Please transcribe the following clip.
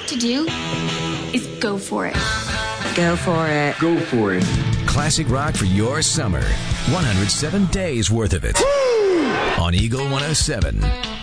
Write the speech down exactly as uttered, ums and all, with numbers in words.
have to do is go for it. Go for it. Go for it. Classic rock for your summer. one hundred seven days worth of it. Woo! On Eagle one oh seven.